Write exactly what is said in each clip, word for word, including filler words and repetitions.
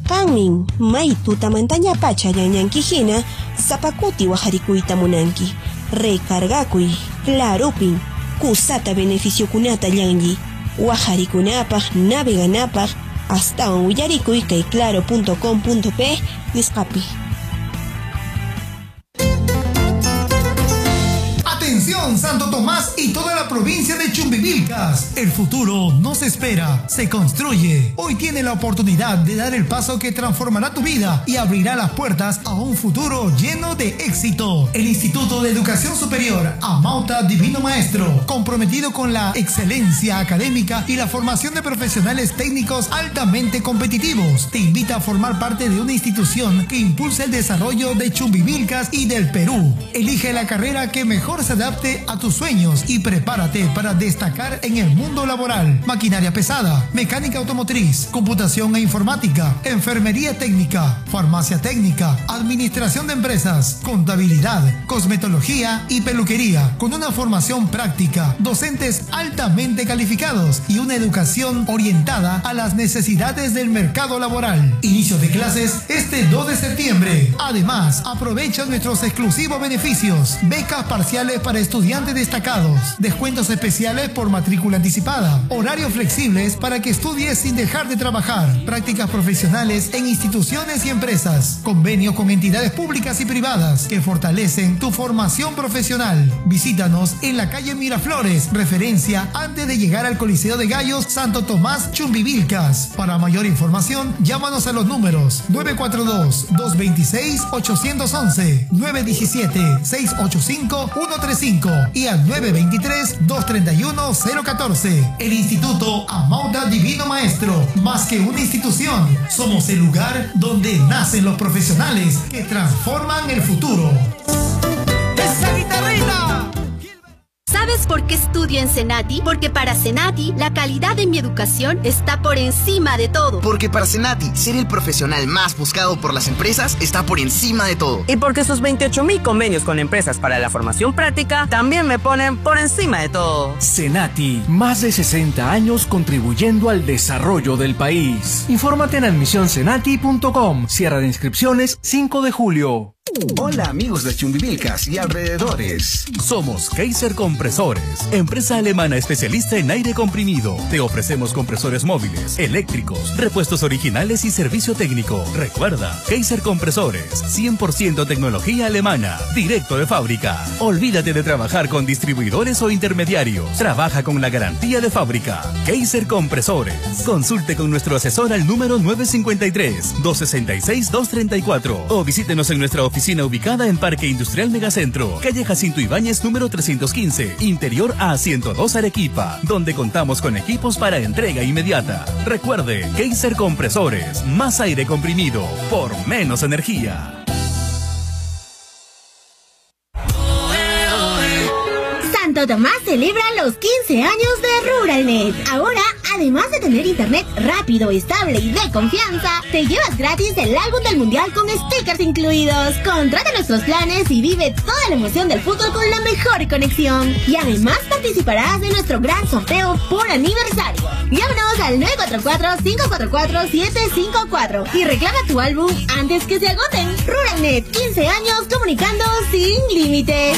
Kanmin, may tutamantanya pacha yanyankijina, zapakuti wajarikuita munanki. Recargakui, clarupin, kusata beneficio kunata yanyi. Wajarikunapaj, naveganapaj, hasta un willarikuy kay claro punto com punto pe, nisqapi. Atención Santo Tomás y toda la provincia de Chumbivilcas. El futuro no se espera, se construye. Hoy tiene la oportunidad de dar el paso que transformará tu vida y abrirá las puertas a un futuro lleno de éxito. El Instituto de Educación Superior Amauta Divino Maestro, comprometido con la excelencia académica y la formación de profesionales técnicos altamente competitivos, te invita a formar parte de una institución que impulsa el desarrollo de Chumbivilcas y del Perú. Elige la carrera que mejor se adapte a tus sueños y prepárate para destacar en el mundo laboral. Maquinaria pesada, mecánica automotriz, computación e informática, enfermería técnica, farmacia técnica, administración de empresas, contabilidad, cosmetología y peluquería, con una formación práctica, docentes altamente calificados y una educación orientada a las necesidades del mercado laboral. Inicio de clases este dos de septiembre. Además, aprovecha nuestros exclusivos beneficios: becas parciales para estudiantes destacados, descuentos especiales por matrícula anticipada, horarios flexibles para que estudies sin dejar de trabajar, prácticas profesionales en instituciones y empresas, convenios con entidades públicas y privadas que fortalecen tu formación profesional. Visítanos en la calle Miraflores, referencia antes de llegar al Coliseo de Gallos Santo Tomás Chumbivilcas. Para mayor información, llámanos a los números nueve cuatro dos, dos dos seis, ocho uno uno, nueve uno siete, seis ocho cinco, uno tres cinco y al nueve dos tres, dos tres uno, cero uno cuatro. El Instituto Amauta Divino Maestro, más que una institución, somos el lugar donde nacen los profesionales que transforman el futuro. ¡Esa guitarrita! ¿Sabes por qué estudio en Senati? Porque para Senati, la calidad de mi educación está por encima de todo. Porque para Senati, ser el profesional más buscado por las empresas está por encima de todo. Y porque sus veintiocho mil convenios con empresas para la formación práctica también me ponen por encima de todo. Senati, más de sesenta años contribuyendo al desarrollo del país. Infórmate en admisión senati punto com. Cierre de inscripciones cinco de julio. Hola amigos de Chumbivilcas y alrededores. Somos Kaiser Compresores, empresa alemana especialista en aire comprimido. Te ofrecemos compresores móviles, eléctricos, repuestos originales y servicio técnico. Recuerda, Kaiser Compresores, cien por ciento tecnología alemana, directo de fábrica. Olvídate de trabajar con distribuidores o intermediarios. Trabaja con la garantía de fábrica. Kaiser Compresores. Consulte con nuestro asesor al número nueve cinco tres, dos seis seis, dos tres cuatro o visítenos en nuestra oficina ubicada en Parque Industrial Megacentro, calle Jacinto Ibáñez número trescientos quince, interior A ciento dos Arequipa, donde contamos con equipos para entrega inmediata. Recuerde, Kaiser Compresores, más aire comprimido por menos energía. Santo Tomás celebra los quince años de Ruralnet. Ahora, además de tener internet rápido, estable y de confianza, te llevas gratis el álbum del mundial con stickers incluidos. Contrata nuestros planes y vive toda la emoción del fútbol con la mejor conexión. Y además participarás de nuestro gran sorteo por aniversario. Llámanos al nueve cuatro cuatro, cinco cuatro cuatro, siete cinco cuatro y reclama tu álbum antes que se agoten. Ruralnet, quince años comunicando sin límites.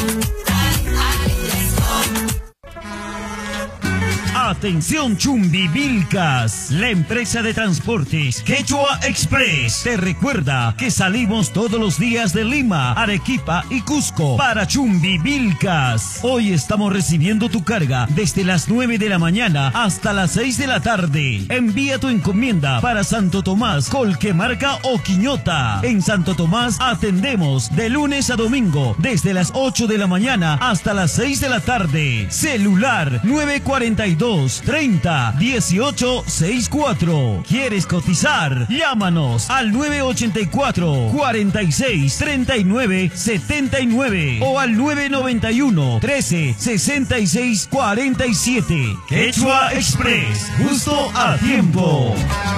Atención Chumbivilcas, la empresa de transportes Quechua Express te recuerda que salimos todos los días de Lima, Arequipa y Cusco para Chumbivilcas. Hoy estamos recibiendo tu carga desde las nueve de la mañana hasta las seis de la tarde. Envía tu encomienda para Santo Tomás, Colquemarca o Quiñota. En Santo Tomás atendemos de lunes a domingo desde las ocho de la mañana hasta las seis de la tarde. Celular nueve cuatro dos, treinta, dieciocho, sesenta y cuatro. ¿Quieres cotizar? Llámanos al nueve ocho cuatro, cuarenta y seis, treinta y nueve, setenta y nueve o al nueve nueve uno, trece, sesenta y seis, cuarenta y siete. Quechua Express, justo a tiempo.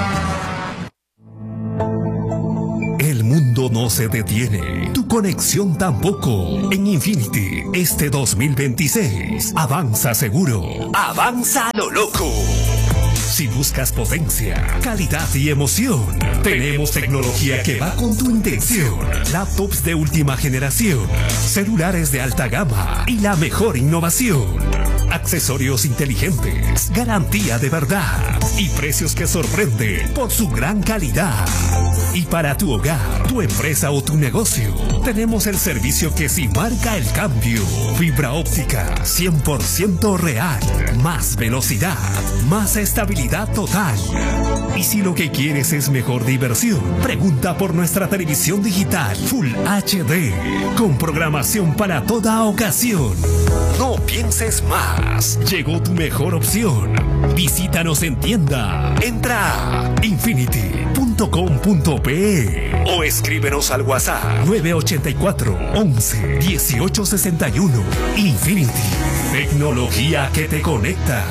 El mundo no se detiene, tu conexión tampoco. En Infinity, este dos mil veintiséis, avanza seguro, avanza a lo loco. Si buscas potencia, calidad y emoción, tenemos tecnología que va con tu intención. Laptops de última generación, celulares de alta gama y la mejor innovación. Accesorios inteligentes, garantía de verdad y precios que sorprenden por su gran calidad. Y para tu hogar, tu empresa o tu negocio, tenemos el servicio que sí marca el cambio. Fibra óptica cien por ciento real, más velocidad, más estabilidad total. Y si lo que quieres es mejor diversión, pregunta por nuestra televisión digital Full H D, con programación para toda ocasión. No pienses más, llegó tu mejor opción. Visítanos en tienda. Entra a infinity punto com punto pe o escríbenos al WhatsApp nueve ocho cuatro, once, dieciocho sesenta y uno. Infinity, tecnología que te conecta.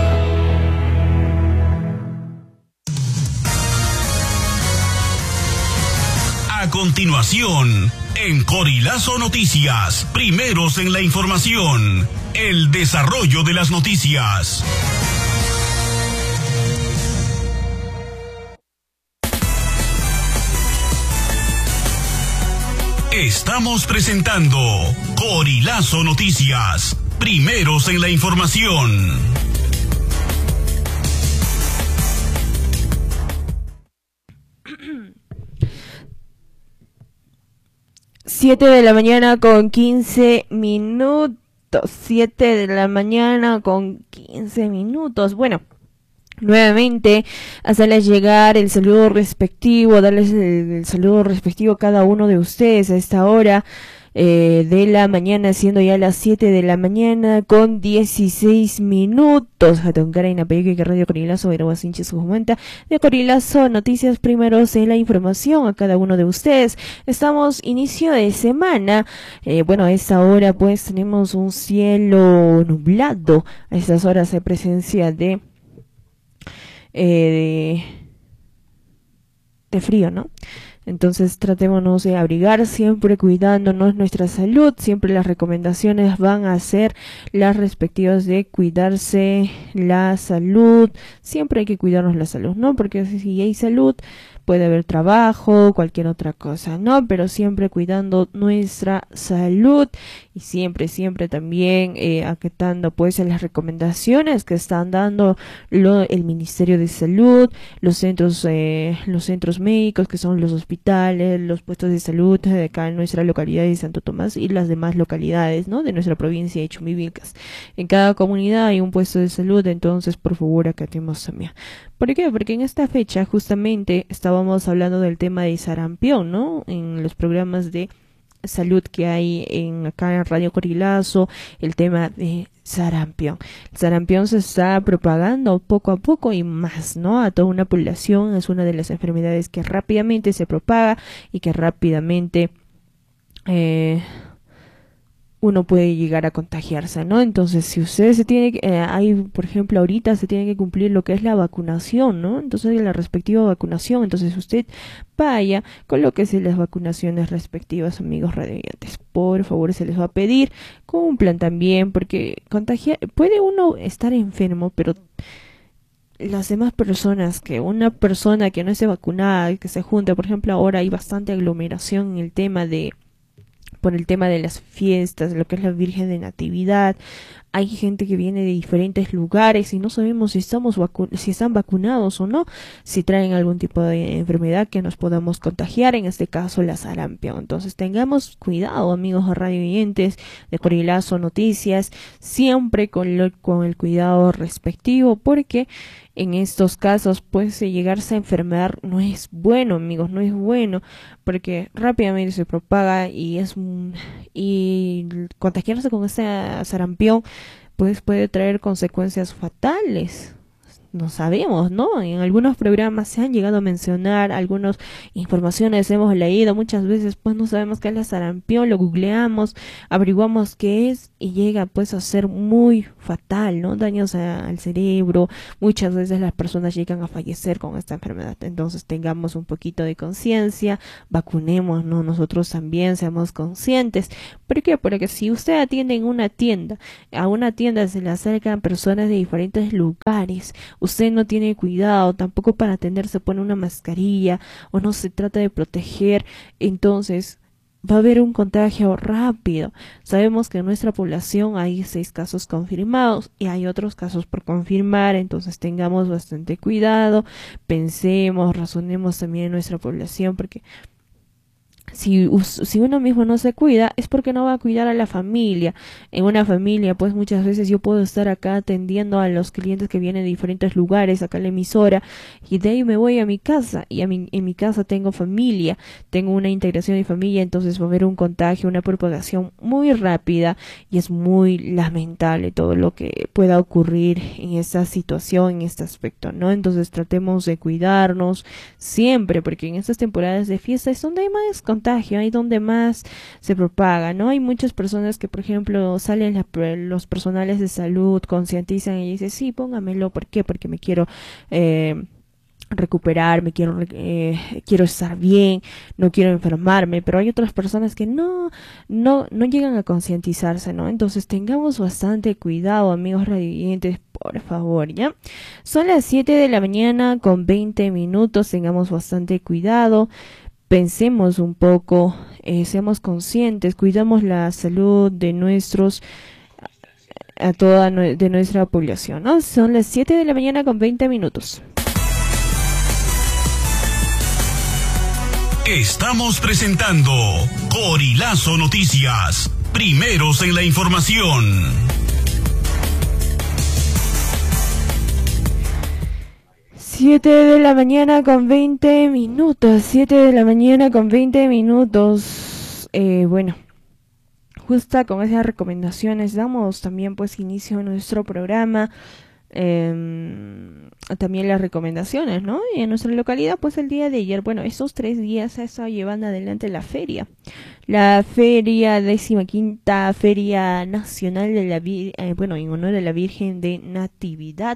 A continuación, en Corilazo Noticias, primeros en la información, el desarrollo de las noticias. Estamos presentando Corilazo Noticias, primeros en la información. Siete de la mañana con quince minutos. Siete de la mañana con quince minutos. Bueno, nuevamente hacerles llegar el saludo respectivo, darles el, el saludo respectivo a cada uno de ustedes a esta hora eh, de la mañana, siendo ya las siete de la mañana con dieciséis minutos. Jatoncara que Radio Corilazo, Veraguasinches Jumanta, de Corilazo Noticias, primeros en la información a cada uno de ustedes. Estamos inicio de semana, eh, bueno, a esta hora pues tenemos un cielo nublado, a estas horas hay presencia de Eh, de, de frío, ¿no? Entonces tratémonos de abrigar, siempre cuidándonos nuestra salud. Siempre las recomendaciones van a ser las respectivas de cuidarse la salud. Siempre hay que cuidarnos la salud, ¿no? Porque si hay salud puede haber trabajo, cualquier otra cosa, ¿no? Pero siempre cuidando nuestra salud y siempre, siempre también eh, acatando pues las recomendaciones que están dando lo, el Ministerio de Salud, los centros, eh, los centros médicos que son los hospitales, los puestos de salud de acá en nuestra localidad de Santo Tomás y las demás localidades, ¿no? De nuestra provincia de Chumbivilcas. En cada comunidad hay un puesto de salud, entonces por favor acatemos también. ¿Por qué? Porque en esta fecha justamente estábamos hablando del tema de sarampión, ¿no? En los programas de salud que hay en acá en Radio Corilazo, el tema de sarampión. El sarampión se está propagando poco a poco y más, ¿no? A toda una población. Es una de las enfermedades que rápidamente se propaga y que rápidamente eh, uno puede llegar a contagiarse, ¿no? Entonces, si usted se tiene que, eh, hay, por ejemplo, ahorita se tiene que cumplir lo que es la vacunación, ¿no? Entonces, la respectiva vacunación, entonces usted vaya con lo que es las vacunaciones respectivas, amigos radioyentes. Por favor, se les va a pedir, cumplan también, porque contagiar, puede uno estar enfermo, pero las demás personas, que una persona que no esté vacunada, que se junte, por ejemplo, ahora hay bastante aglomeración en el tema de por el tema de las fiestas, lo que es la Virgen de Natividad. Hay gente que viene de diferentes lugares y no sabemos si estamos vacu- si están vacunados o no, si traen algún tipo de enfermedad que nos podamos contagiar, en este caso la sarampión. Entonces tengamos cuidado, amigos radioyentes de Corilazo Noticias, siempre con, lo, con el cuidado respectivo, porque en estos casos pues llegarse a enfermar no es bueno, amigos, no es bueno, porque rápidamente se propaga y es y contagiarse con este sarampión pues puede traer consecuencias fatales. No sabemos, ¿no? En algunos programas se han llegado a mencionar, algunas informaciones hemos leído, muchas veces pues no sabemos qué es la sarampión, lo googleamos, averiguamos qué es y llega pues a ser muy fatal, ¿no? Daños a, al cerebro, muchas veces las personas llegan a fallecer con esta enfermedad. Entonces tengamos un poquito de conciencia, vacunemos, ¿no? Nosotros también seamos conscientes. ¿Por qué? Porque si usted atiende en una tienda, a una tienda se le acercan personas de diferentes lugares, usted no tiene cuidado, tampoco para atender se pone una mascarilla o no se trata de proteger, entonces va a haber un contagio rápido. Sabemos que en nuestra población hay seis casos confirmados y hay otros casos por confirmar, entonces tengamos bastante cuidado, pensemos, razonemos también en nuestra población, porque Si, si uno mismo no se cuida, es porque no va a cuidar a la familia. En una familia, pues muchas veces yo puedo estar acá atendiendo a los clientes que vienen de diferentes lugares, acá en la emisora, y de ahí me voy a mi casa, y a mi, en mi casa tengo familia, tengo una integración de familia, entonces va a haber un contagio, una propagación muy rápida, y es muy lamentable todo lo que pueda ocurrir en esta situación, en este aspecto, ¿no? Entonces tratemos de cuidarnos siempre, porque en estas temporadas de fiesta es donde hay más contagio, ahí donde más se propaga, ¿no? Hay muchas personas que, por ejemplo, salen la, los personales de salud, concientizan y dicen, sí, póngamelo, ¿por qué? Porque me quiero eh, recuperar, me quiero eh, quiero estar bien, no quiero enfermarme, pero hay otras personas que no no no llegan a concientizarse, ¿no? Entonces tengamos bastante cuidado, amigos radiantes, por favor, ¿ya? Son las siete de la mañana con veinte minutos, tengamos bastante cuidado. Pensemos un poco, eh, seamos conscientes, cuidamos la salud de nuestros, a toda de nuestra población, ¿no? Son las siete de la mañana con veinte minutos. Estamos presentando Corilazo Noticias, primeros en la información. siete de la mañana con veinte minutos, siete de la mañana con veinte minutos, eh, bueno, justo con esas recomendaciones damos también pues inicio a nuestro programa, eh, también las recomendaciones, ¿no? Y en nuestra localidad pues el día de ayer, bueno, estos tres días se ha estado llevando adelante la feria, la feria, décima quinta Feria Nacional de la Vir- eh, bueno, en honor a la Virgen de Natividad.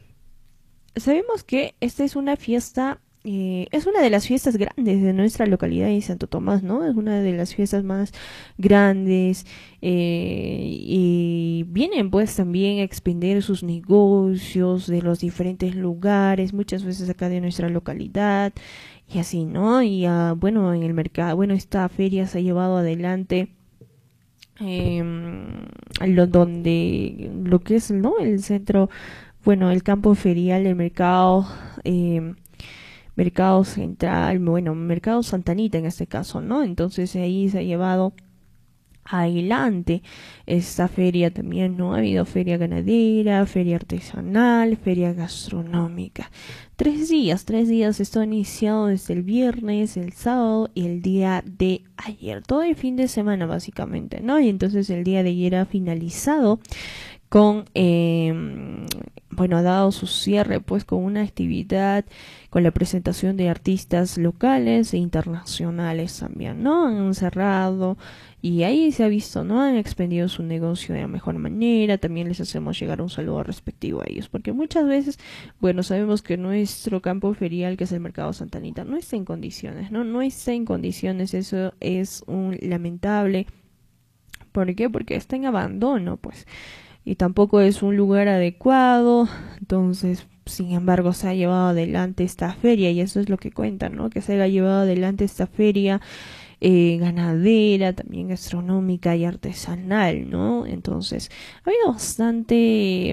Sabemos que esta es una fiesta, eh, es una de las fiestas grandes de nuestra localidad de Santo Tomás, ¿no? Es una de las fiestas más grandes eh, y vienen pues también a expandir sus negocios de los diferentes lugares, muchas veces acá de nuestra localidad y así, ¿no? Y uh, bueno, en el mercado, bueno, esta feria se ha llevado adelante eh, lo donde, lo que es, ¿no? El centro, bueno, el campo ferial, el mercado, eh, mercado central, bueno, mercado Santa Anita en este caso, ¿no? Entonces ahí se ha llevado adelante esta feria también, ¿no? Ha habido feria ganadera, feria artesanal, feria gastronómica. Tres días, tres días, esto ha iniciado desde el viernes, el sábado y el día de ayer, todo el fin de semana básicamente, ¿no? Y entonces el día de ayer ha finalizado con, eh, bueno, ha dado su cierre pues con una actividad, con la presentación de artistas locales e internacionales también, ¿no? Han cerrado y ahí se ha visto, ¿no? Han expandido su negocio de la mejor manera, también les hacemos llegar un saludo respectivo a ellos, porque muchas veces, bueno, sabemos que nuestro campo ferial, que es el Mercado Santa Anita, no está en condiciones, ¿no? No está en condiciones, eso es un lamentable. ¿Por qué? Porque está en abandono, pues. Y tampoco es un lugar adecuado, entonces, sin embargo, se ha llevado adelante esta feria, y eso es lo que cuentan, ¿no? Que se haya llevado adelante esta feria eh, ganadera, también gastronómica y artesanal, ¿no? Entonces, ha habido bastante,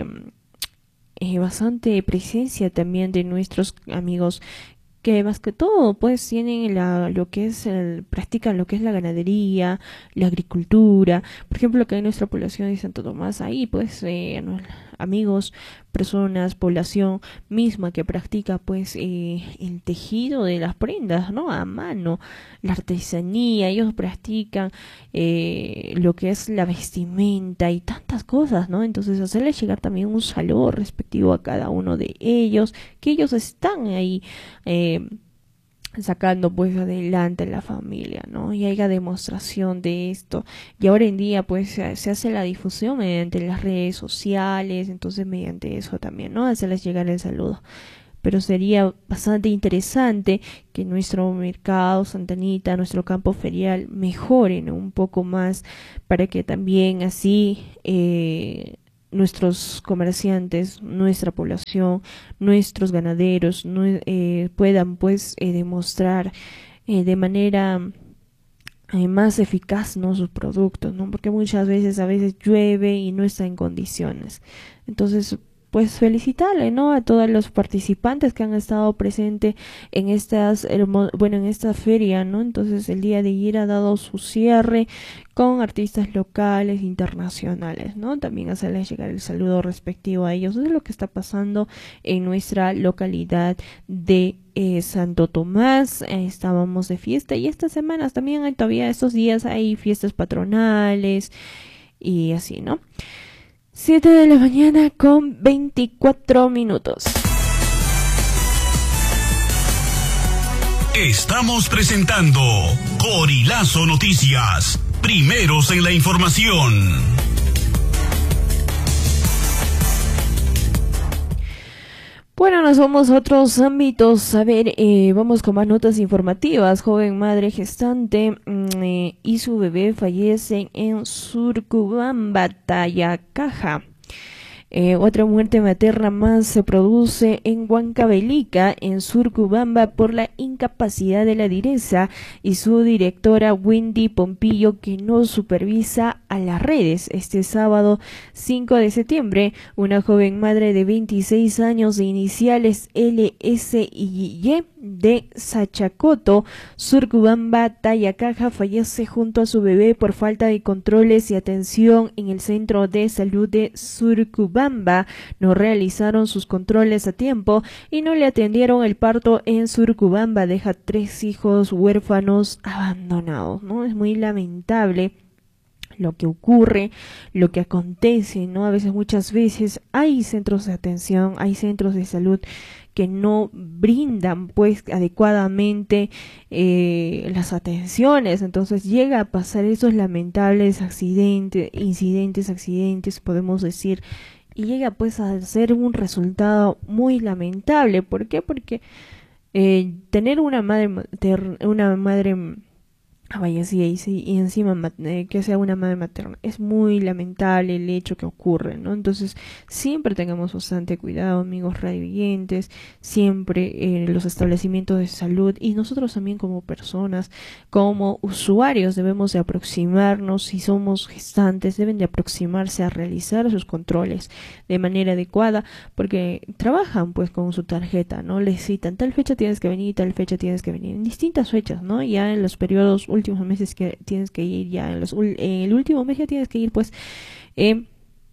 eh, bastante presencia también de nuestros amigos que más que todo pues tienen la, lo que es el, practican lo que es la ganadería, la agricultura. Por ejemplo, acá en nuestra población de Santo Tomás, ahí pues eh, amigos, personas, población misma que practica pues eh, el tejido de las prendas, ¿no? A mano, la artesanía, ellos practican eh, lo que es la vestimenta y tantas cosas, ¿no? Entonces hacerles llegar también un saludo respectivo a cada uno de ellos, que ellos están ahí eh, sacando pues adelante la familia, ¿no? Y haya demostración de esto, y ahora en día pues se, se hace la difusión mediante las redes sociales, entonces mediante eso también, ¿no? Hacerles llegar el saludo. Pero sería bastante interesante que nuestro mercado Santa Anita, nuestro campo ferial mejoren un poco más, para que también así eh, nuestros comerciantes, nuestra población, nuestros ganaderos no, eh, puedan pues eh, demostrar eh, de manera eh, más eficaz, ¿no?, sus productos, ¿no? Porque muchas veces a veces llueve y no está en condiciones. Entonces, pues felicitarle, ¿no?, a todos los participantes que han estado presentes en estas, bueno, en esta feria, ¿no? Entonces el día de ayer ha dado su cierre con artistas locales, internacionales, ¿no? También hacerles llegar el saludo respectivo a ellos. Eso es lo que está pasando en nuestra localidad de eh, Santo Tomás. Eh, estábamos de fiesta y estas semanas también hay, todavía estos días hay fiestas patronales y así, ¿no? siete de la mañana con veinticuatro minutos. Estamos presentando Corilazo Noticias, primeros en la información. Bueno, nos vamos a otros ámbitos. A ver, eh, vamos con más notas informativas. Joven madre gestante eh, y su bebé fallecen en Surcubamba, Tayacaja. Eh, otra muerte materna más se produce en Huancavelica, en Surcubamba, por la incapacidad de la direza y su directora Wendy Pompillo, que no supervisa a las redes. Este sábado cinco de septiembre, una joven madre de veintiséis años de iniciales L S y Y de Sachacoto, Surcubamba, Tayacaja, fallece junto a su bebé por falta de controles y atención en el centro de salud de Surcubamba. No realizaron sus controles a tiempo y no le atendieron el parto en Surcubamba. Deja tres hijos huérfanos abandonados, ¿no? Es muy lamentable lo que ocurre, lo que acontece, ¿no? A veces, muchas veces hay centros de atención, hay centros de salud que no brindan pues adecuadamente eh, las atenciones. Entonces llega a pasar esos lamentables accidentes, incidentes, accidentes, podemos decir, y llega pues a ser un resultado muy lamentable. ¿Por qué? Porque eh, tener una madre materna, una madre vaya sí, y, y encima eh, que sea una madre materna, es muy lamentable el hecho que ocurre, ¿no? Entonces siempre tengamos bastante cuidado, amigos radioyentes, siempre eh, los establecimientos de salud y nosotros también como personas, como usuarios, debemos de aproximarnos. Si somos gestantes, deben de aproximarse a realizar sus controles de manera adecuada, porque trabajan pues con su tarjeta, ¿no? Les citan tal fecha tienes que venir, tal fecha tienes que venir, en distintas fechas, ¿no? Ya en los periodos últimos meses que tienes que ir, ya en, los, en el último mes ya tienes que ir pues eh,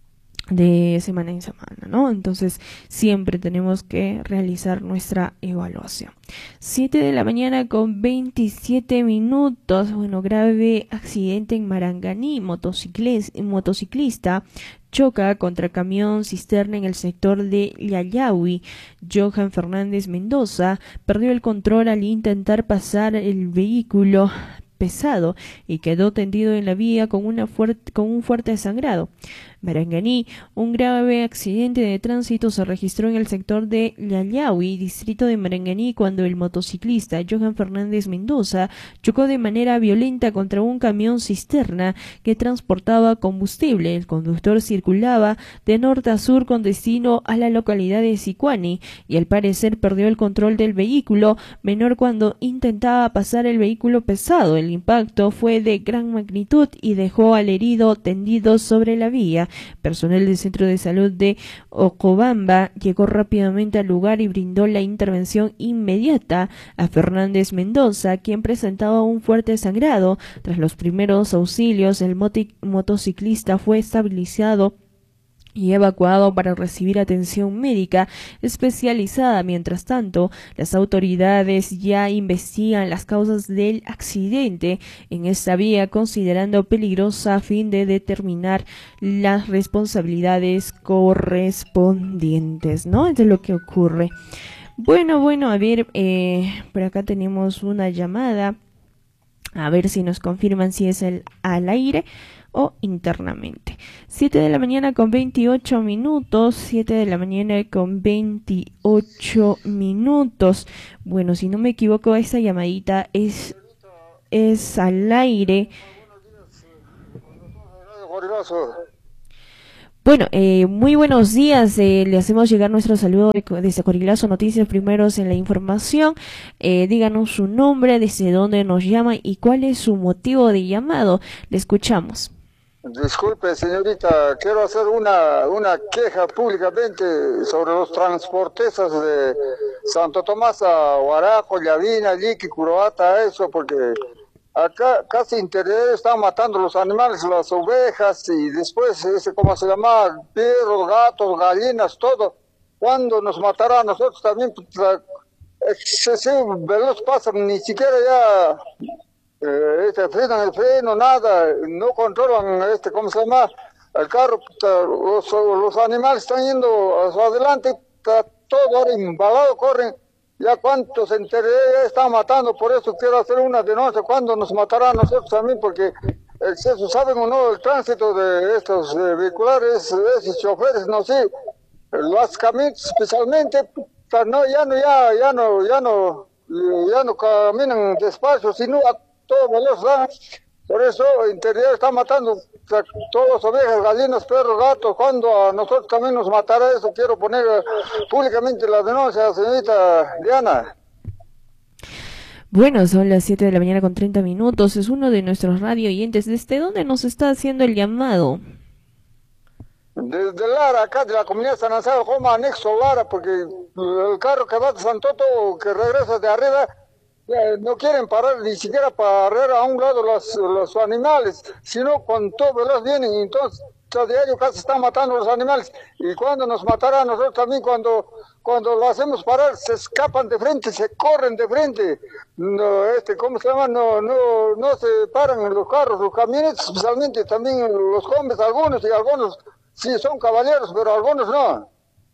de semana en semana, ¿no? Entonces siempre tenemos que realizar nuestra evaluación. siete de la mañana con veintisiete minutos. Bueno, grave accidente en Maranganí. Motociclista choca contra camión cisterna en el sector de Yayaui. Johan Fernández Mendoza perdió el control al intentar pasar el vehículo pesado y quedó tendido en la vía con, una fuerte, con un fuerte sangrado. Maranganí, un grave accidente de tránsito se registró en el sector de Yayaui, distrito de Maranganí, cuando el motociclista Johan Fernández Mendoza chocó de manera violenta contra un camión cisterna que transportaba combustible. El conductor circulaba de norte a sur con destino a la localidad de Sicuani y al parecer perdió el control del vehículo menor cuando intentaba pasar el vehículo pesado. El impacto fue de gran magnitud y dejó al herido tendido sobre la vía. Personal del Centro de Salud de Ocobamba llegó rápidamente al lugar y brindó la intervención inmediata a Fernández Mendoza, quien presentaba un fuerte sangrado. Tras los primeros auxilios, el motociclista fue estabilizado y evacuado para recibir atención médica especializada. Mientras tanto, las autoridades ya investigan las causas del accidente en esta vía, considerando peligrosa a fin de determinar las responsabilidades correspondientes, ¿no? Eso es lo que ocurre. Bueno, bueno, a ver, eh, por acá tenemos una llamada. A ver si nos confirman si es el al aire o internamente. siete de la mañana con veintiocho minutos. siete de la mañana con veintiocho minutos. Bueno, si no me equivoco, esta llamadita es, es al aire. Bueno, eh, muy buenos días, eh, le hacemos llegar nuestro saludo desde Corilazo Noticias, primeros en la información. Eh, díganos su nombre, desde dónde nos llama y cuál es su motivo de llamado. Le escuchamos. Disculpe, señorita, quiero hacer una, una queja públicamente sobre los transportistas de Santo Tomás a Huaraco, Llavina, Liqui, Curoata, eso, porque acá casi interés están matando los animales, las ovejas y después, ese, ¿cómo se llama? Perros, gatos, gallinas, todo. ¿Cuándo nos matará a nosotros también? Excesivo veloz pasan, ni siquiera ya... Eh, este frenan el freno, nada, no controlan, este, ¿cómo se llama? El carro, los, los animales están yendo hacia adelante, está todo ahora embalado, corren, ya cuántos enteré, ya están matando, por eso quiero hacer una denuncia, ¿cuándo nos matará a nosotros también? Porque exceso, ¿saben o no? El tránsito de estos eh, vehiculares, esos choferes, no sé, los camiones especialmente, no, ya no, ya, ya no, ya no, ya no caminan despacio, sino a todo veloz, ¿verdad? Por eso interior está matando todas ovejas, gallinas, perros, gatos. Cuando a nosotros también nos matará eso, quiero poner públicamente la denuncia, señorita Diana. Bueno, son las siete de la mañana con treinta minutos. Es uno de nuestros radio oyentes. ¿Desde dónde nos está haciendo el llamado? Desde Lara, acá de la comunidad San Anselmo, como anexo Lara, porque el carro que va de Santoto, que regresa de arriba, no quieren parar ni siquiera para arreglar a un lado los, los animales, sino con todo veloz vienen y entonces a diario casi están matando los animales. Y cuando nos matará a nosotros también, cuando, cuando lo hacemos parar, se escapan de frente, se corren de frente. No, este, ¿cómo se llama? No, no, no se paran en los carros, los camionetas, especialmente también los hombres, algunos y algunos sí son caballeros, pero algunos no.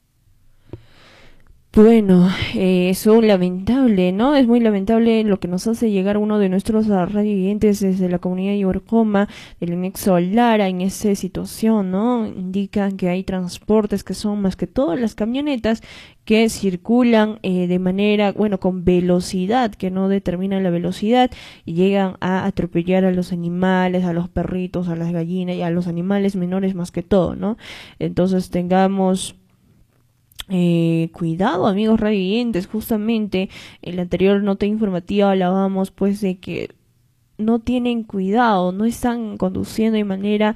Bueno, eh, eso lamentable, ¿no? Es muy lamentable lo que nos hace llegar uno de nuestros radiovidentes desde la comunidad de Yorcoma, del anexo Lara, en esa situación, ¿no? Indican que hay transportes que son más que todas las camionetas que circulan eh, de manera, bueno, con velocidad, que no determinan la velocidad y llegan a atropellar a los animales, a los perritos, a las gallinas y a los animales menores más que todo, ¿no? Entonces tengamos... Eh, cuidado, amigos radioyentes. Justamente en la anterior nota informativa hablábamos pues de que no tienen cuidado, no están conduciendo de manera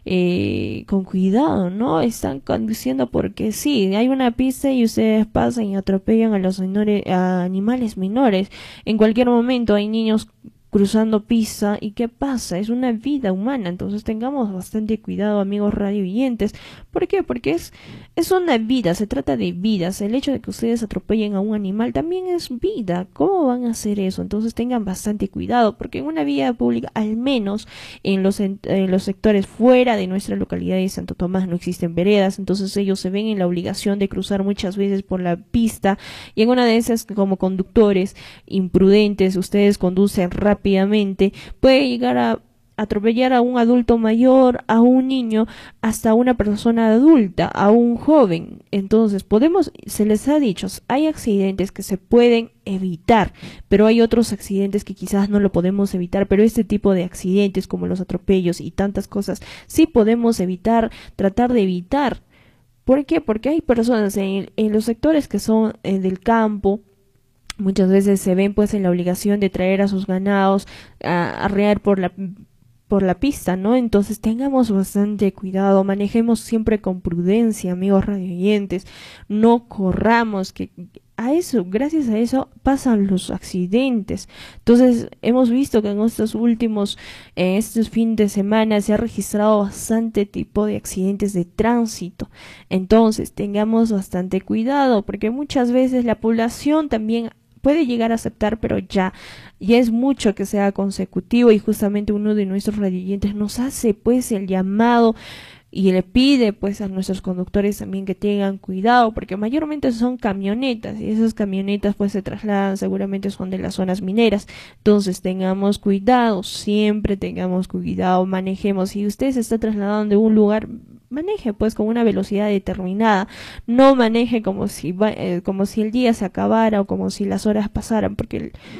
eh, con cuidado, no están conduciendo porque sí, hay una pista y ustedes pasan y atropellan a los menores, a animales menores. En cualquier momento hay niños cruzando pista y ¿qué pasa? Es una vida humana, entonces tengamos bastante cuidado, amigos radiovidentes. ¿Por qué? Porque es, es una vida, se trata de vidas. El hecho de que ustedes atropellen a un animal también es vida. ¿Cómo van a hacer eso? Entonces tengan bastante cuidado, porque en una vía pública, al menos en los, en, en los sectores fuera de nuestra localidad de Santo Tomás, no existen veredas, entonces ellos se ven en la obligación de cruzar muchas veces por la pista, y en una de esas, como conductores imprudentes, ustedes conducen rápido, rápidamente, puede llegar a atropellar a un adulto mayor, a un niño, hasta una persona adulta, a un joven. Entonces podemos, se les ha dicho, hay accidentes que se pueden evitar, pero hay otros accidentes que quizás no lo podemos evitar, pero este tipo de accidentes como los atropellos y tantas cosas sí podemos evitar, tratar de evitar. ¿Por qué? Porque hay personas en, en los sectores que son eh, del campo. Muchas veces se ven pues en la obligación de traer a sus ganados a arrear por la por la pista, ¿no? Entonces tengamos bastante cuidado, manejemos siempre con prudencia, amigos radioyentes, no corramos, que a eso, gracias a eso pasan los accidentes. Entonces hemos visto que en estos últimos, en estos fines de semana se ha registrado bastante tipo de accidentes de tránsito. Entonces tengamos bastante cuidado, porque muchas veces la población también puede llegar a aceptar, pero ya, ya es mucho que sea consecutivo, y justamente uno de nuestros radioyentes nos hace pues el llamado y le pide pues a nuestros conductores también que tengan cuidado, porque mayormente son camionetas y esas camionetas pues se trasladan, seguramente son de las zonas mineras. Entonces tengamos cuidado, siempre tengamos cuidado, manejemos. Si usted se está trasladando de un lugar, maneje pues con una velocidad determinada, no maneje como si va, eh, como si el día se acabara o como si las horas pasaran, porque el,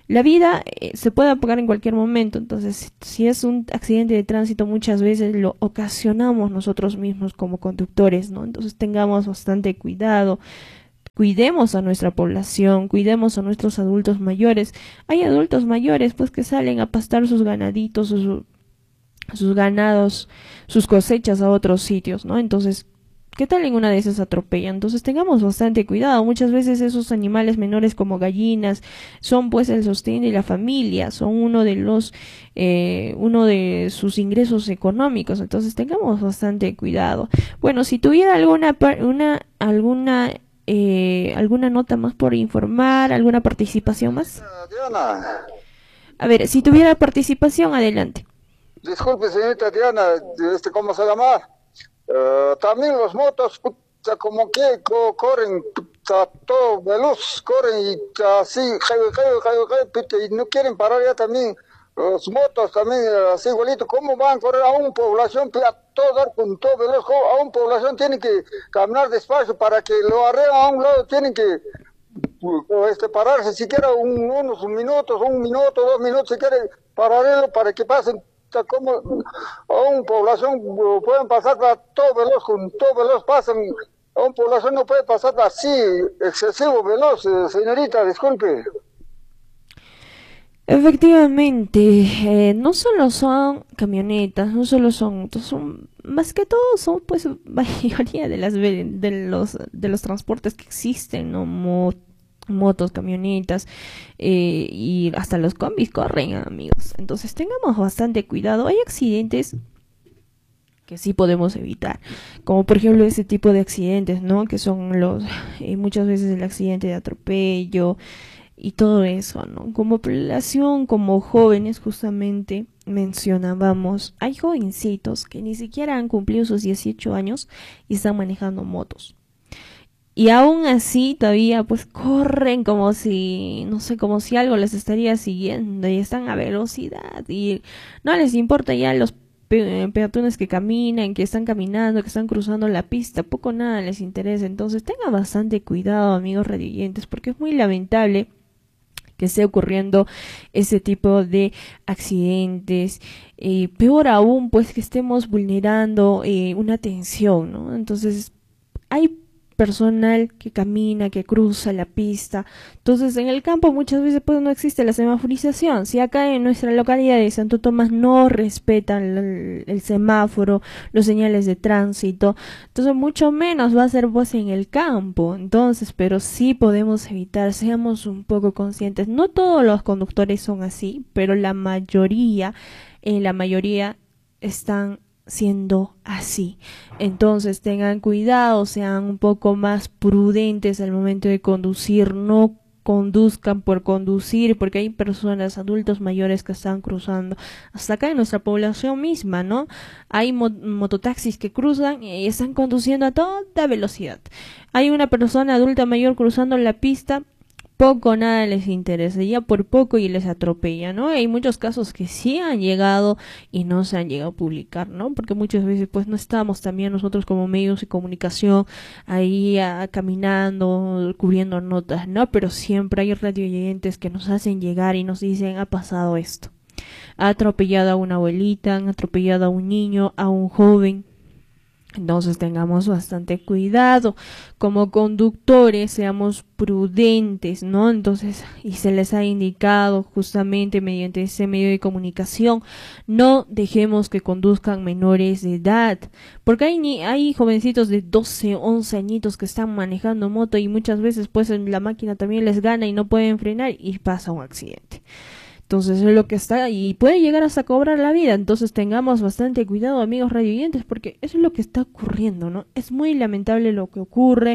La vida eh, se puede apagar en cualquier momento, entonces si es un accidente de tránsito muchas veces lo ocasionamos nosotros mismos como conductores, ¿no? Entonces tengamos bastante cuidado. Cuidemos a nuestra población, cuidemos a nuestros adultos mayores. Hay adultos mayores pues que salen a pastar sus ganaditos, sus, sus ganados, sus cosechas a otros sitios, ¿no? Entonces, ¿qué tal en una de esas atropellan? Entonces tengamos bastante cuidado. Muchas veces esos animales menores como gallinas son pues el sostén de la familia, son uno de los eh, uno de sus ingresos económicos. Entonces tengamos bastante cuidado. Bueno, si tuviera alguna una alguna Eh, ¿alguna nota más por informar? ¿Alguna participación más? Diana. A ver, si tuviera participación, adelante. Disculpe, señorita Diana, este, ¿cómo se llama? Uh, también los motos, puta, como que co corren, puta, todo veloz, corren y así, y no quieren parar ya también. Los motos también, así igualito, ¿cómo van a correr a una población a todo dar con todo veloz? A una población tienen que caminar despacio para que lo arreglen a un lado, tienen que este, pararse siquiera un, unos minutos, un minuto, dos minutos, si quieren pararlo para que pasen, como a una población pueden pasar a todo veloz, con todo veloz pasan, a una población no puede pasar así, excesivo veloz, señorita, disculpe. Efectivamente, eh, no solo son camionetas, no solo son autos, son más que todo son pues mayoría de las de los de los transportes que existen, ¿no? Mo motos, camionetas eh, y hasta los combis corren, amigos. Entonces tengamos bastante cuidado. Hay accidentes que sí podemos evitar, como por ejemplo ese tipo de accidentes, ¿no? Que son los eh, muchas veces el accidente de atropello y todo eso, ¿no? Como población, como jóvenes, justamente mencionábamos, hay jovencitos que ni siquiera han cumplido sus dieciocho años y están manejando motos. Y aún así todavía pues corren como si, no sé, como si algo les estaría siguiendo y están a velocidad y no les importa ya los pe peatones que caminan, que están caminando, que están cruzando la pista, poco nada les interesa. Entonces tengan bastante cuidado, amigos radioyentes, porque es muy lamentable que esté ocurriendo ese tipo de accidentes, eh, peor aún pues que estemos vulnerando eh, una atención, ¿no? Entonces hay personal que camina, que cruza la pista. Entonces en el campo muchas veces pues no existe la semaforización. Si acá en nuestra localidad de Santo Tomás no respetan el, el semáforo, los señales de tránsito, entonces mucho menos va a ser pues en el campo. Entonces, pero sí podemos evitar, seamos un poco conscientes. No todos los conductores son así, pero la mayoría, en la mayoría están siendo así. Entonces tengan cuidado, sean un poco más prudentes al momento de conducir, no conduzcan por conducir, porque hay personas, adultos mayores que están cruzando, hasta acá en nuestra población misma, ¿no? Hay mo mototaxis que cruzan y están conduciendo a toda velocidad. Hay una persona adulta mayor cruzando la pista, poco nada les interesa, ya por poco y les atropella, ¿no? Hay muchos casos que sí han llegado y no se han llegado a publicar, ¿no? Porque muchas veces pues no estamos también nosotros como medios de comunicación ahí a, caminando, cubriendo notas, ¿no? Pero siempre hay radioyentes que nos hacen llegar y nos dicen, ha pasado esto. Ha atropellado a una abuelita, han atropellado a un niño, a un joven. Entonces tengamos bastante cuidado, como conductores seamos prudentes, ¿no? Entonces, y se les ha indicado justamente mediante ese medio de comunicación, no dejemos que conduzcan menores de edad, porque hay, ni, hay jovencitos de doce, once añitos que están manejando moto y muchas veces pues la máquina también les gana y no pueden frenar y pasa un accidente. Entonces es lo que está y puede llegar hasta cobrar la vida. Entonces tengamos bastante cuidado, amigos radioyentes, porque eso es lo que está ocurriendo, ¿no? Es muy lamentable lo que ocurre.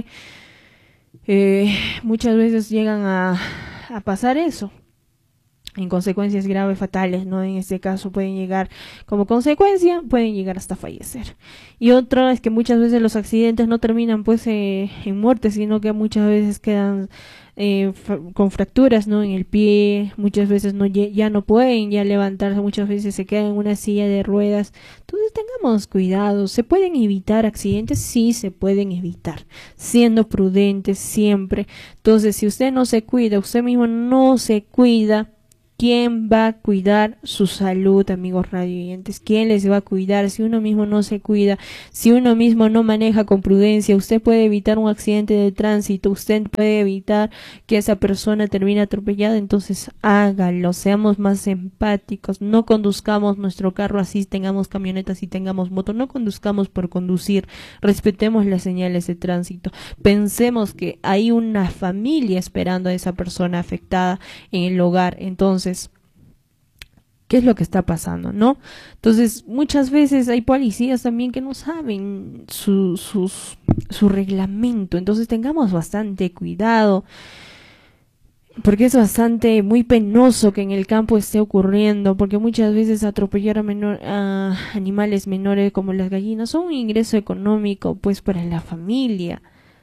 Eh, muchas veces llegan a, a pasar eso. En consecuencias graves, fatales, ¿no? En este caso pueden llegar, como consecuencia, pueden llegar hasta fallecer. Y otro es que muchas veces los accidentes no terminan pues eh, en muerte, sino que muchas veces quedan eh, con fracturas, ¿no? En el pie, muchas veces no ya no pueden ya levantarse, muchas veces se quedan en una silla de ruedas. Entonces tengamos cuidado. ¿Se pueden evitar accidentes? Sí, se pueden evitar, siendo prudentes siempre. Entonces si usted no se cuida, usted mismo no se cuida, ¿Quién va a cuidar su salud, amigos radioyentes? ¿Quién les va a cuidar? Si uno mismo no se cuida, si uno mismo no maneja con prudencia, usted puede evitar un accidente de tránsito, usted puede evitar que esa persona termine atropellada, entonces hágalo, seamos más empáticos, no conduzcamos nuestro carro así tengamos camionetas y tengamos moto, no conduzcamos por conducir, respetemos las señales de tránsito, pensemos que hay una familia esperando a esa persona afectada en el hogar, entonces ¿qué es lo que está pasando, no? Entonces, muchas veces hay policías también que no saben su, sus, su reglamento. Entonces, tengamos bastante cuidado, porque es bastante, muy penoso que en el campo esté ocurriendo, porque muchas veces atropellar a, menor, a animales menores como las gallinas son un ingreso económico, pues, para la familia.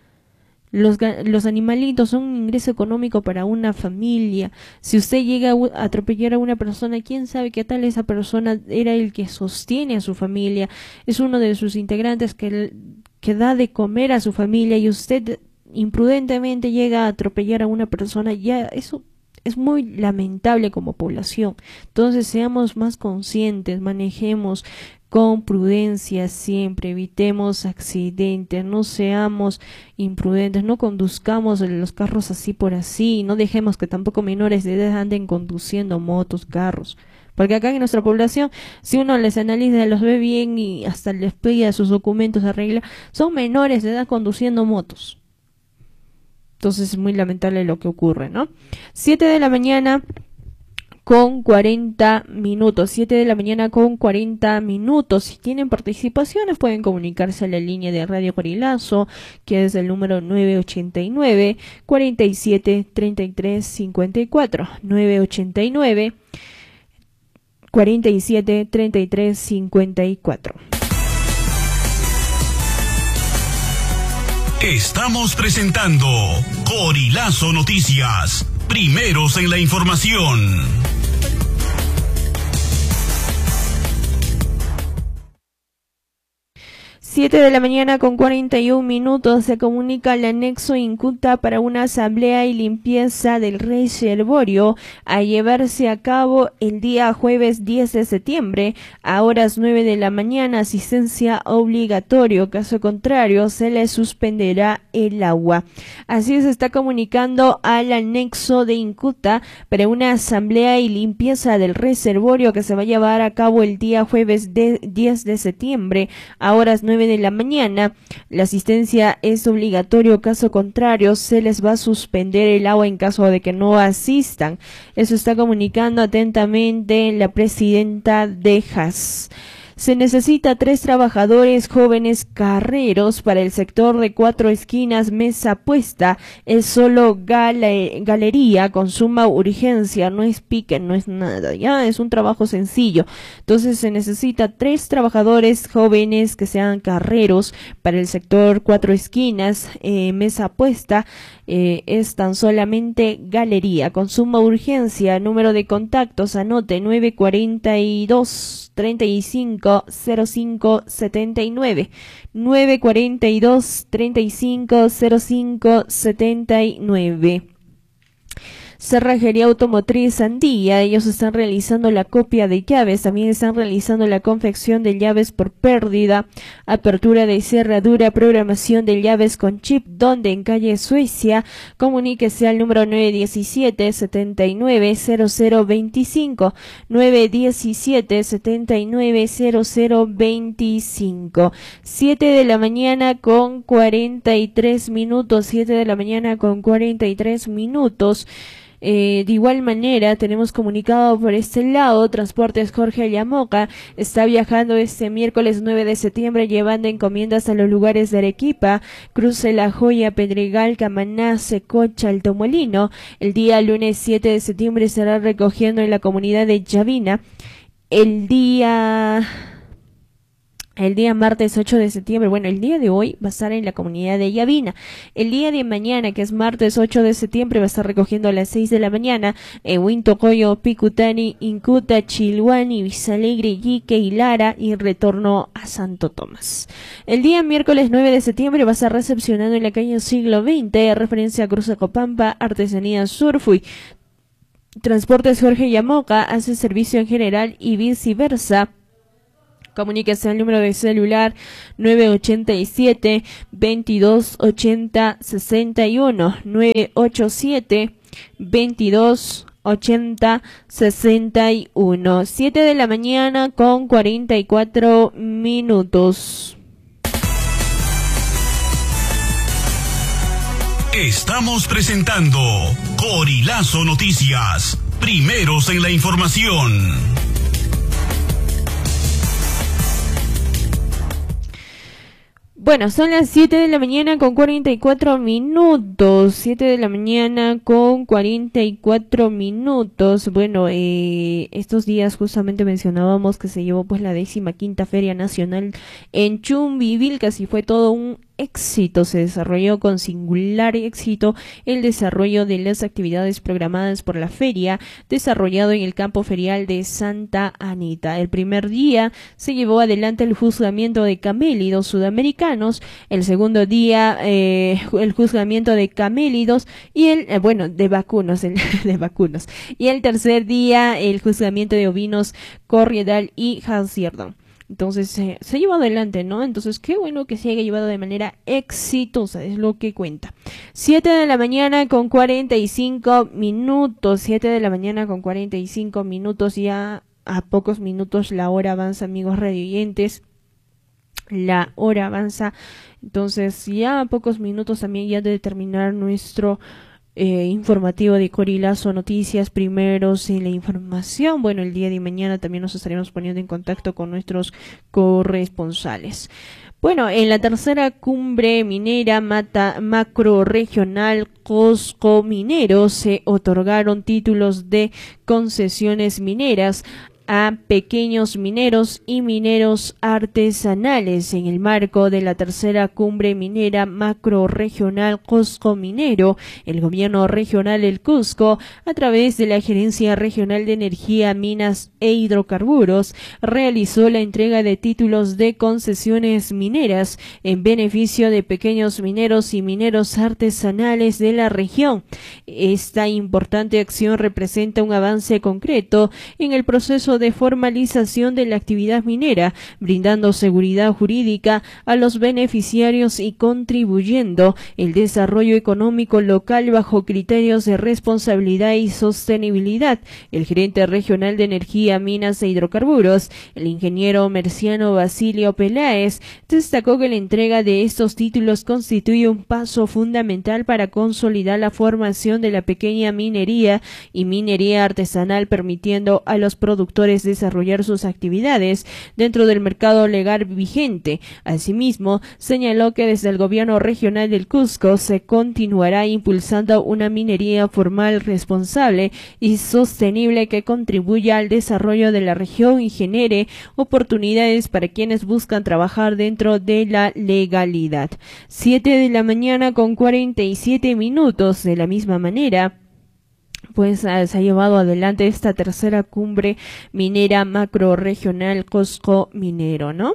Los, los animalitos son un ingreso económico para una familia. Si usted llega a atropellar a una persona, quién sabe qué tal esa persona era el que sostiene a su familia, es uno de sus integrantes que, que da de comer a su familia, y usted imprudentemente llega a atropellar a una persona, ya eso es muy lamentable como población. Entonces seamos más conscientes, manejemos con prudencia siempre, evitemos accidentes, no seamos imprudentes, no conduzcamos los carros así por así, no dejemos que tampoco menores de edad anden conduciendo motos, carros, porque acá en nuestra población, si uno les analiza, los ve bien y hasta les pide sus documentos de regla, son menores de edad conduciendo motos. Entonces es muy lamentable lo que ocurre, ¿no? siete de la mañana con cuarenta minutos, siete de la mañana con cuarenta minutos. Si tienen participaciones pueden comunicarse a la línea de Radio Corilazo, que es el número nueve ochenta y nueve, cuarenta y siete, treinta y tres, cincuenta y cuatro, nueve ochenta y nueve, cuarenta y siete, treinta y tres, cincuenta y cuatro. Estamos presentando Corilazo Noticias, primeros en la información. siete de la mañana con cuarenta y un minutos. Se comunica al anexo Incuta para una asamblea y limpieza del reservorio a llevarse a cabo el día jueves diez de septiembre a horas nueve de la mañana. Asistencia obligatorio, caso contrario se le suspenderá el agua. Así se está comunicando al anexo de Incuta para una asamblea y limpieza del reservorio que se va a llevar a cabo el día jueves de diez de septiembre a horas nueve de la mañana. La asistencia es obligatorio, caso contrario se les va a suspender el agua en caso de que no asistan. Eso está comunicando atentamente la presidenta de J A S. Se necesita tres trabajadores jóvenes carreros para el sector de Cuatro Esquinas, mesa puesta. Es solo gale, galería con suma urgencia, no es pique, no es nada, ya es un trabajo sencillo. Entonces se necesita tres trabajadores jóvenes que sean carreros para el sector Cuatro Esquinas, eh, mesa puesta. Eh, es tan solamente galería con suma urgencia. Número de contactos, anote nueve cuarenta y dos, treinta y cinco, cero cinco, setenta y nueve, nueve cuarenta y dos, treinta y cinco, cero cinco, setenta y nueve. Cerrajería Automotriz Andía, ellos están realizando la copia de llaves, también están realizando la confección de llaves por pérdida, apertura de cerradura, programación de llaves con chip, donde en calle Suecia. Comuníquese al número nueve diecisiete, setenta y nueve, cero cero veinticinco, nueve diecisiete, setenta y nueve, cero cero veinticinco. siete de la mañana con cuarenta y tres minutos, siete de la mañana con cuarenta y tres minutos. Eh, de igual manera, tenemos comunicado por este lado, Transportes Jorge Llamoca está viajando este miércoles nueve de septiembre llevando encomiendas a los lugares de Arequipa, Cruce La Joya, Pedregal, Camaná, Secocha, Alto Molino. El día lunes siete de septiembre estará recogiendo en la comunidad de Yavina. El día... El día martes ocho de septiembre, bueno, el día de hoy va a estar en la comunidad de Yavina. El día de mañana, que es martes ocho de septiembre, va a estar recogiendo a las seis de la mañana en Huintocoyo, Picutani, Incuta, Chilhuani, Visalegre, Iquique y Lara, y retorno a Santo Tomás. El día miércoles nueve de septiembre va a estar recepcionando en la calle Siglo veinte, referencia a Cruz de Copampa, Artesanía Surfui. Transportes Jorge Yamoca hace servicio en general y viceversa. Comuníquese al número de celular nueve ocho siete, veintidós ochenta, sesenta y uno, nueve ocho siete, veintidós ochenta, sesenta y uno. siete de la mañana con cuarenta y cuatro minutos. Estamos presentando Corilazo Noticias, primeros en la información. Bueno, son las siete de la mañana con cuarenta y cuatro minutos. siete de la mañana con cuarenta y cuatro minutos. Bueno, eh, estos días justamente mencionábamos que se llevó pues la décima quinta Feria Nacional en Chumbivilcas y fue todo un éxito. Se desarrolló con singular éxito el desarrollo de las actividades programadas por la feria, desarrollado en el campo ferial de Santa Anita. El primer día se llevó adelante el juzgamiento de camélidos sudamericanos, el segundo día eh, el juzgamiento de camélidos y el, eh, bueno, de vacunos, el, de vacunos, y el tercer día el juzgamiento de ovinos corriedal y Hansierdo. Entonces eh, se llevó adelante, ¿no? Entonces qué bueno que se haya llevado de manera exitosa, es lo que cuenta. siete de la mañana con cuarenta y cinco minutos, siete de la mañana con cuarenta y cinco minutos, ya a pocos minutos la hora avanza, amigos radioyentes. La hora avanza, entonces ya a pocos minutos también ya de terminar nuestro Eh, informativo de Corilazo Noticias, primeros en la información. Bueno, el día de mañana también nos estaremos poniendo en contacto con nuestros corresponsales. Bueno, en la tercera cumbre minera mata, macro regional Cusco Minero se otorgaron títulos de concesiones mineras a pequeños mineros y mineros artesanales en el marco de la tercera cumbre minera macro regional Cusco Minero. El gobierno regional del Cusco, a través de la Gerencia Regional de Energía, Minas e Hidrocarburos, realizó la entrega de títulos de concesiones mineras en beneficio de pequeños mineros y mineros artesanales de la región. Esta importante acción representa un avance concreto en el proceso de formalización de la actividad minera, brindando seguridad jurídica a los beneficiarios y contribuyendo el desarrollo económico local bajo criterios de responsabilidad y sostenibilidad. El gerente regional de Energía, Minas e Hidrocarburos, el ingeniero Merciano Basilio Peláez, destacó que la entrega de estos títulos constituye un paso fundamental para consolidar la formación de la pequeña minería y minería artesanal, permitiendo a los productores desarrollar sus actividades dentro del mercado legal vigente. Asimismo, señaló que desde el gobierno regional del Cusco se continuará impulsando una minería formal, responsable y sostenible que contribuya al desarrollo de la región y genere oportunidades para quienes buscan trabajar dentro de la legalidad. Siete de la mañana con cuarenta y siete minutos. De la misma manera, pues se ha llevado adelante esta tercera cumbre minera macro regional Cusco Minero, ¿no?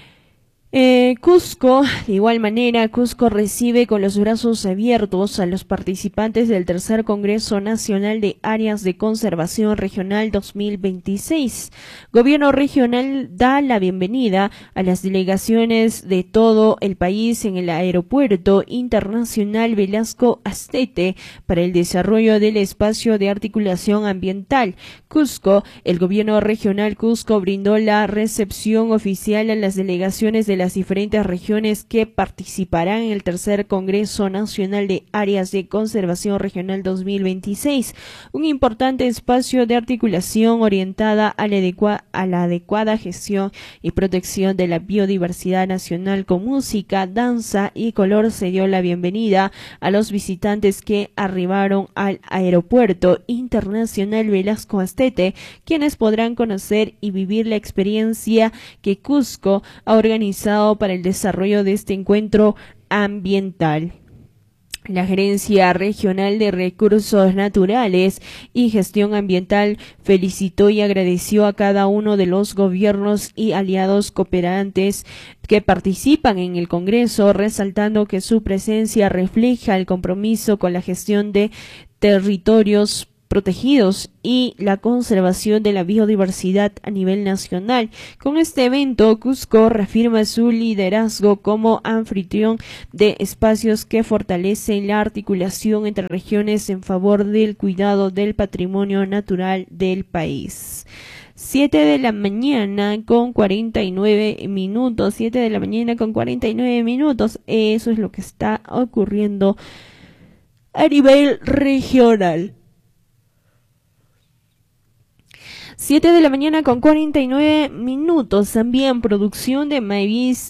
Eh, Cusco, de igual manera, Cusco recibe con los brazos abiertos a los participantes del tercer Congreso Nacional de Áreas de Conservación Regional dos mil veintiséis. Gobierno regional da la bienvenida a las delegaciones de todo el país en el Aeropuerto Internacional Velasco Astete para el desarrollo del espacio de articulación ambiental. Cusco, el gobierno regional Cusco brindó la recepción oficial a las delegaciones de las diferentes regiones que participarán en el tercer Congreso Nacional de Áreas de Conservación Regional dos mil veintiséis, un importante espacio de articulación orientada a la, adecua a la adecuada gestión y protección de la biodiversidad nacional con música, danza y color. Se dio la bienvenida a los visitantes que arribaron al Aeropuerto Internacional Velasco Astete, quienes podrán conocer y vivir la experiencia que Cusco ha organizado para el desarrollo de este encuentro ambiental. La Gerencia Regional de Recursos Naturales y Gestión Ambiental felicitó y agradeció a cada uno de los gobiernos y aliados cooperantes que participan en el Congreso, resaltando que su presencia refleja el compromiso con la gestión de territorios protegidos y la conservación de la biodiversidad a nivel nacional. Con este evento, Cusco reafirma su liderazgo como anfitrión de espacios que fortalecen la articulación entre regiones en favor del cuidado del patrimonio natural del país. siete de la mañana con cuarenta y nueve minutos, siete de la mañana con cuarenta y nueve minutos, eso es lo que está ocurriendo a nivel regional. siete de la mañana con cuarenta y nueve minutos. También producción de maíz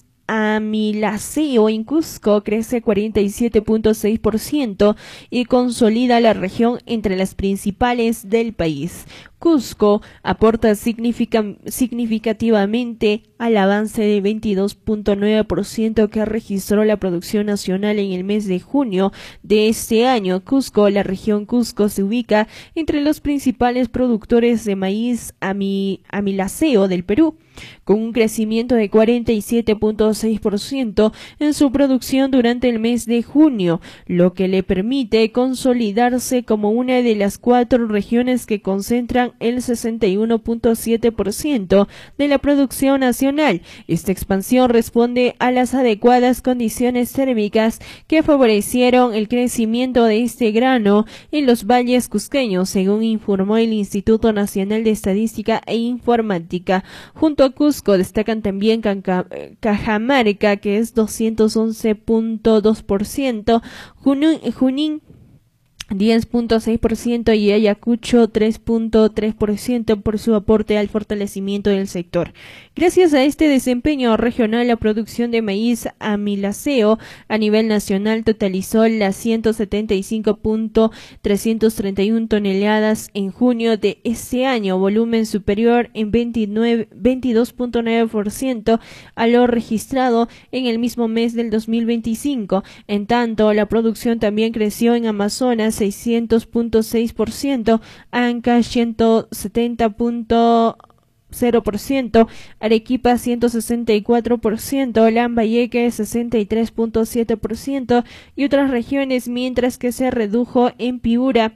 amilaceo en Cusco crece cuarenta y siete punto seis por ciento y consolida la región entre las principales del país. Cusco aporta significa, significativamente al avance de veintidós punto nueve por ciento que registró la producción nacional en el mes de junio de este año. Cusco, la región Cusco, se ubica entre los principales productores de maíz ami, amilaceo del Perú, con un crecimiento de cuarenta y siete punto seis por ciento en su producción durante el mes de junio, lo que le permite consolidarse como una de las cuatro regiones que concentran el sesenta y uno punto siete por ciento de la producción nacional. Esta expansión responde a las adecuadas condiciones térmicas que favorecieron el crecimiento de este grano en los valles cusqueños, según informó el Instituto Nacional de Estadística e Informática. Junto a Cusco destacan también Cajamarca, que es doscientos once punto dos por ciento, Junín, Junín diez punto seis por ciento y Ayacucho tres punto tres por ciento por su aporte al fortalecimiento del sector. Gracias a este desempeño regional, la producción de maíz amilaceo a nivel nacional totalizó las ciento setenta y cinco punto trescientos treinta y uno toneladas en junio de este año, volumen superior en veintidós punto nueve por ciento a lo registrado en el mismo mes del dos mil veinticinco. En tanto, la producción también creció en Amazonas seiscientos punto seis por ciento, Ancash ciento setenta punto cero por ciento, Arequipa ciento sesenta y cuatro por ciento, Lambayeque sesenta y tres punto siete por ciento y otras regiones, mientras que se redujo en Piura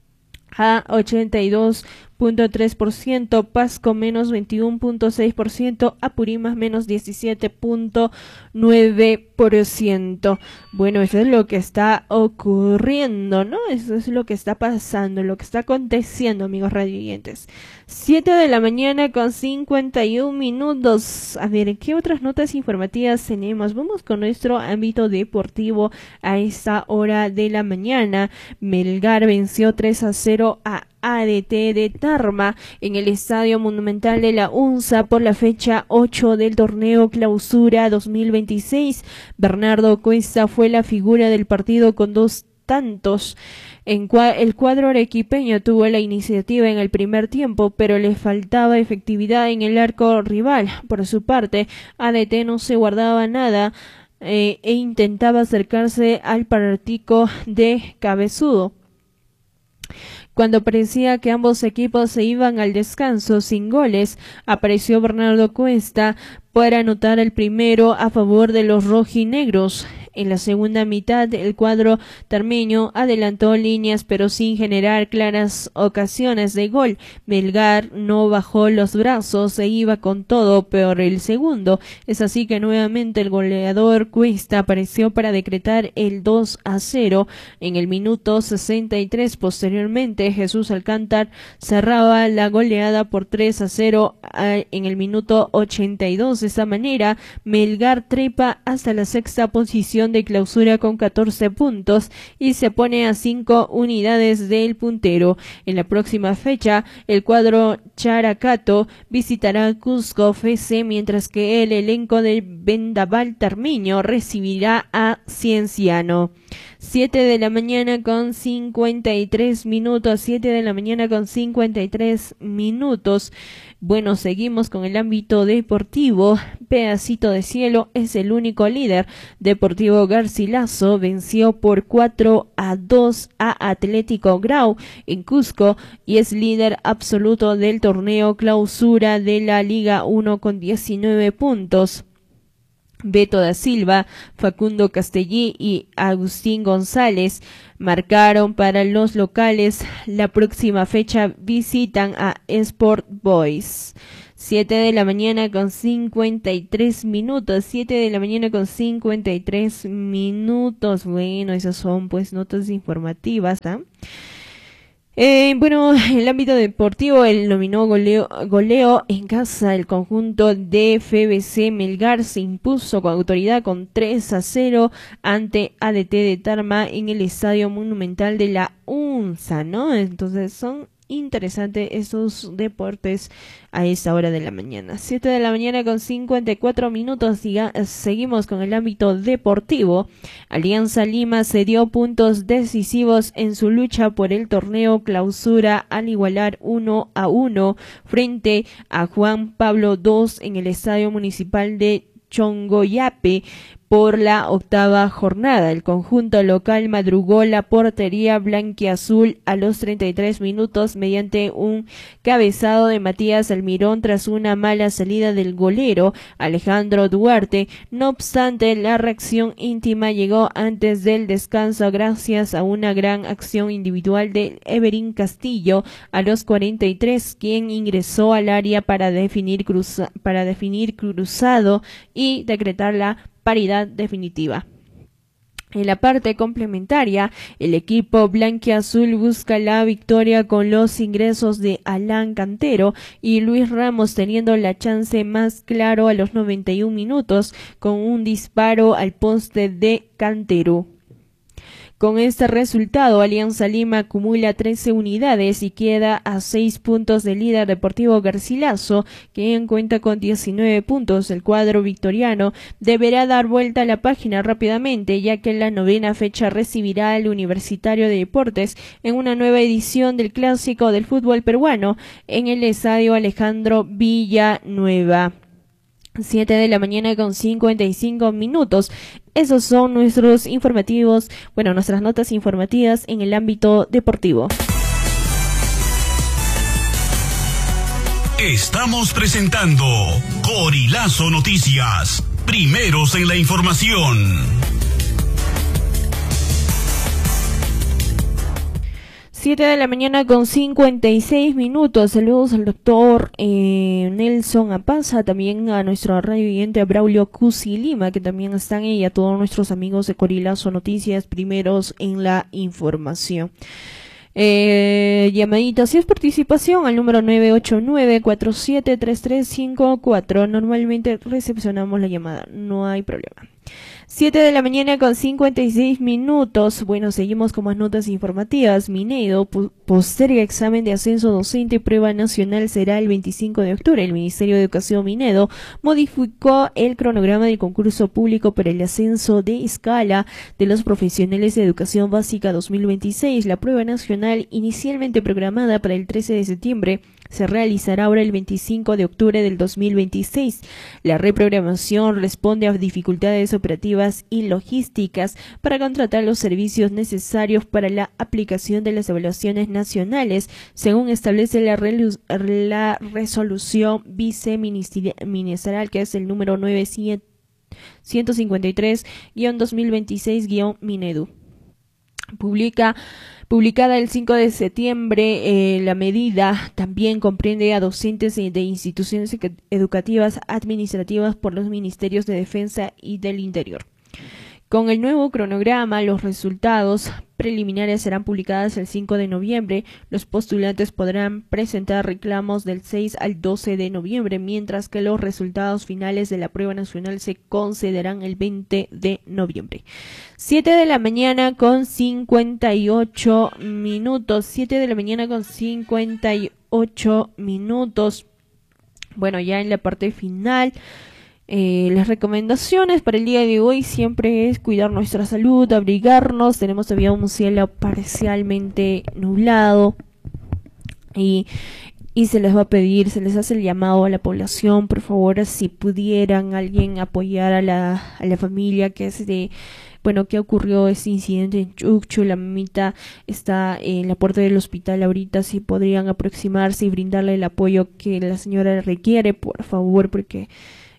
a ochenta y dos punto tres por ciento, Pasco menos veintiuno punto seis por ciento, Apurímac menos diecisiete punto nueve por ciento. Bueno, eso es lo que está ocurriendo, ¿no? Eso es lo que está pasando, lo que está aconteciendo, amigos radioyentes. siete de la mañana con cincuenta y un minutos. A ver, ¿qué otras notas informativas tenemos? Vamos con nuestro ámbito deportivo a esta hora de la mañana. Melgar venció tres a cero a A D T de Tarma en el Estadio Monumental de la UNSA por la fecha ocho del torneo Clausura dos mil veintiséis. Bernardo Cuesta fue la figura del partido con dos tantos. En cua- el cuadro arequipeño tuvo la iniciativa en el primer tiempo, pero le faltaba efectividad en el arco rival. Por su parte, A D T no se guardaba nada eh, e intentaba acercarse al partido de Cabezudo. Cuando parecía que ambos equipos se iban al descanso sin goles, apareció Bernardo Cuesta para anotar el primero a favor de los rojinegros. En la segunda mitad, el cuadro tarmeño adelantó líneas, pero sin generar claras ocasiones de gol. Melgar no bajó los brazos, se iba con todo, peor el segundo. Es así que nuevamente el goleador Cuesta apareció para decretar el dos a cero. En el minuto sesenta y tres, posteriormente, Jesús Alcántar cerraba la goleada por tres a cero en el minuto ochenta y dos. De esta manera, Melgar trepa hasta la sexta posición de clausura con catorce puntos y se pone a cinco unidades del puntero. En la próxima fecha, el cuadro Characato visitará Cusco F C, mientras que el elenco del Vendaval Tarmeño recibirá a Cienciano. siete de la mañana con cincuenta y tres minutos, siete de la mañana con cincuenta y tres minutos. Bueno, seguimos con el ámbito deportivo. Pedacito de Cielo es el único líder. Deportivo Garcilaso venció por cuatro a dos a Atlético Grau en Cusco y es líder absoluto del torneo Clausura de la Liga uno con diecinueve puntos. Beto da Silva, Facundo Castellí y Agustín González marcaron para los locales. La próxima fecha visitan a Sport Boys. siete de la mañana con cincuenta y tres minutos. siete de la mañana con cincuenta y tres minutos. Bueno, esas son pues notas informativas, ¿ah? Eh, bueno, en el ámbito deportivo, el nominó goleo, goleo en casa. El conjunto de F B C Melgar se impuso con autoridad con tres a cero ante A D T de Tarma en el Estadio Monumental de la UNSA, ¿no? Entonces son interesantes estos deportes a esta hora de la mañana. siete de la mañana con cincuenta y cuatro minutos. Siga, seguimos con el ámbito deportivo. Alianza Lima se dio puntos decisivos en su lucha por el torneo Clausura al igualar uno a uno frente a Juan Pablo segundo en el Estadio Municipal de Chongoyape por la octava jornada. El conjunto local madrugó la portería blanquiazul a los treinta y tres minutos mediante un cabezado de Matías Almirón tras una mala salida del golero Alejandro Duarte. No obstante, la reacción íntima llegó antes del descanso gracias a una gran acción individual de Everín Castillo a los cuarenta y tres, quien ingresó al área para definir, cruza, para definir cruzado y decretar la paridad definitiva. En la parte complementaria, el equipo blanquiazul busca la victoria con los ingresos de Alan Cantero y Luis Ramos teniendo la chance más claro a los noventa y un minutos con un disparo al poste de Cantero. Con este resultado, Alianza Lima acumula trece unidades y queda a seis puntos del líder Deportivo Garcilaso, quien cuenta con diecinueve puntos. El cuadro victoriano deberá dar vuelta a la página rápidamente, ya que en la novena fecha recibirá al Universitario de Deportes en una nueva edición del Clásico del Fútbol Peruano en el Estadio Alejandro Villanueva. siete de la mañana con cincuenta y cinco minutos. Esos son nuestros informativos, bueno, nuestras notas informativas en el ámbito deportivo. Estamos presentando Corilazo Noticias, primeros en la información. siete de la mañana con cincuenta y seis minutos. Saludos al doctor eh, Nelson Apaza, también a nuestro radio oyente Braulio Cusi Lima, que también están ahí, y a todos nuestros amigos de Corilazo Noticias, primeros en la información. Eh, llamaditas y es participación al número nueve ocho nueve, cuatro siete tres tres cinco cuatro. Normalmente recepcionamos la llamada, no hay problema. siete de la mañana con cincuenta y seis minutos. Bueno, seguimos con más notas informativas. Minedo posterga examen de ascenso docente y prueba nacional será el veinticinco de octubre. El Ministerio de Educación Minedo modificó el cronograma del concurso público para el ascenso de escala de los profesionales de educación básica dos mil veintiséis. La prueba nacional, inicialmente programada para el trece de septiembre, se realizará ahora el veinticinco de octubre del dos mil veintiséis. La reprogramación responde a dificultades operativas y logísticas para contratar los servicios necesarios para la aplicación de las evaluaciones nacionales, según establece la, la resolución viceministerial, que es el número nueve ciento cincuenta y tres guión dos mil veintiséis guión Minedu. Publica Publicada el cinco de septiembre, eh, la medida también comprende a docentes de instituciones educativas administrativas por los Ministerios de Defensa y del Interior. Con el nuevo cronograma, los resultados preliminares serán publicadas el cinco de noviembre. Los postulantes podrán presentar reclamos del seis al doce de noviembre, mientras que los resultados finales de la prueba nacional se concederán el veinte de noviembre. siete de la mañana con cincuenta y ocho minutos. siete de la mañana con cincuenta y ocho minutos. Bueno, ya en la parte final. Eh, las recomendaciones para el día de hoy siempre es cuidar nuestra salud, abrigarnos. Tenemos todavía un cielo parcialmente nublado y, y se les va a pedir, se les hace el llamado a la población, por favor, si pudieran alguien apoyar a la, a la familia que es de... Bueno, ¿qué ocurrió ese incidente en Chucchu? La mamita está en la puerta del hospital ahorita, si podrían aproximarse y brindarle el apoyo que la señora requiere, por favor, porque...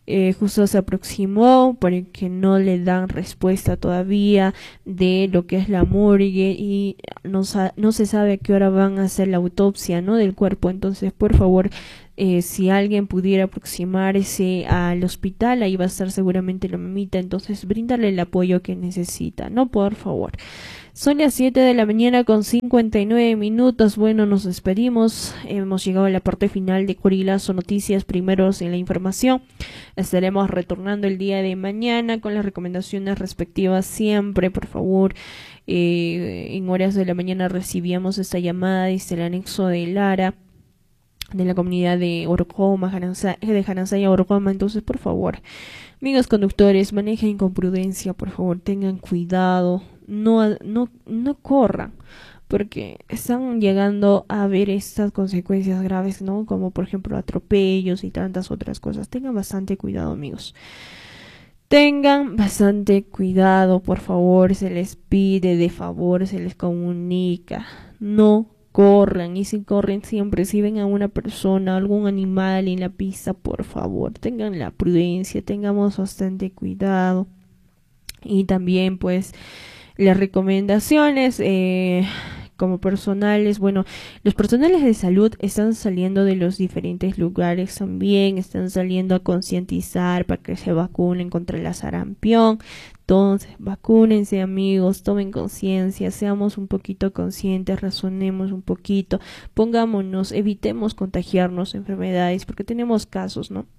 eh, justo se aproximó porque no le dan respuesta todavía de lo que es la morgue y no, no se sabe a qué hora van a hacer la autopsia, ¿no?, del cuerpo. Entonces, por favor, Eh, si alguien pudiera aproximarse al hospital, ahí va a estar seguramente la mamita, entonces brindarle el apoyo que necesita, ¿no? Por favor. Son las siete de la mañana con cincuenta y nueve minutos. Bueno, nos despedimos. Hemos llegado a la parte final de Corilazo Noticias, primeros en la información. Estaremos retornando el día de mañana con las recomendaciones respectivas siempre, por favor. Eh, en horas de la mañana recibíamos esta llamada desde el anexo de Lara, de la comunidad de Orcoma, de Janansaya, Orcoma. Entonces, por favor, amigos conductores, manejen con prudencia, por favor, tengan cuidado, no, no, no corran, porque están llegando a ver estas consecuencias graves, ¿no? Como por ejemplo atropellos y tantas otras cosas. Tengan bastante cuidado, amigos. Tengan bastante cuidado, por favor, se les pide de favor, se les comunica, no corran, y si corren siempre, si ven a una persona, algún animal en la pista, por favor, tengan la prudencia, tengamos bastante cuidado. Y también pues las recomendaciones eh, como personales, bueno, los personales de salud están saliendo de los diferentes lugares también, están saliendo a concientizar para que se vacunen contra la sarampión. Entonces, vacúnense, amigos, tomen conciencia, seamos un poquito conscientes, razonemos un poquito, pongámonos, evitemos contagiarnos enfermedades, porque tenemos casos, ¿no?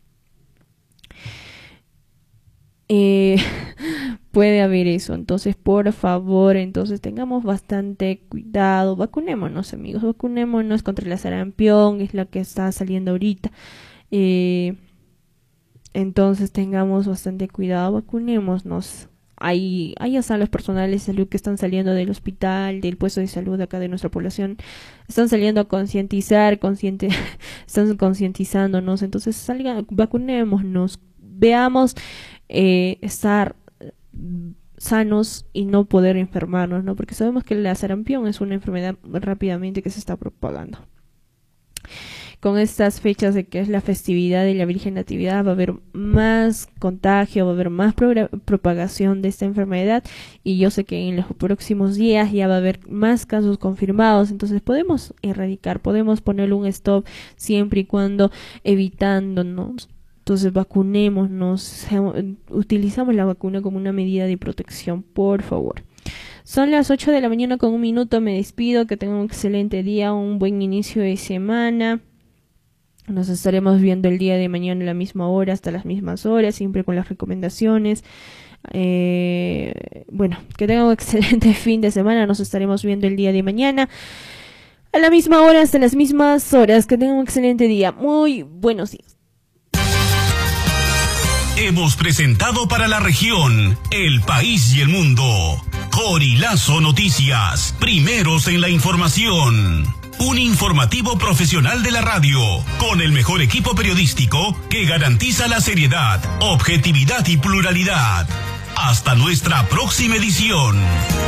Eh, puede haber eso, entonces, por favor, entonces tengamos bastante cuidado, vacunémonos, amigos, vacunémonos contra la sarampión, es la que está saliendo ahorita. Eh, entonces, tengamos bastante cuidado, vacunémonos. Ahí, ahí están los personales de salud que están saliendo del hospital, del puesto de salud acá de nuestra población, están saliendo a concientizar, consciente, están concientizándonos, entonces salgan, vacunémonos, veamos eh, estar sanos y no poder enfermarnos, ¿no? Porque sabemos que la sarampión es una enfermedad rápidamente que se está propagando. Con estas fechas de que es la festividad de la Virgen Natividad, va a haber más contagio, va a haber más propagación de esta enfermedad, y yo sé que en los próximos días ya va a haber más casos confirmados, entonces podemos erradicar, podemos ponerle un stop siempre y cuando evitándonos. Entonces vacunémonos, utilizamos la vacuna como una medida de protección, por favor. Son las ocho de la mañana con un minuto, me despido, que tengan un excelente día, un buen inicio de semana. Nos estaremos viendo el día de mañana a la misma hora, hasta las mismas horas, siempre con las recomendaciones. Eh, bueno, que tengan un excelente fin de semana. Nos estaremos viendo el día de mañana a la misma hora, hasta las mismas horas. Que tengan un excelente día. Muy buenos días. Hemos presentado para la región, el país y el mundo, Corilazo Noticias, primeros en la información. Un informativo profesional de la radio, con el mejor equipo periodístico que garantiza la seriedad, objetividad y pluralidad. Hasta nuestra próxima edición.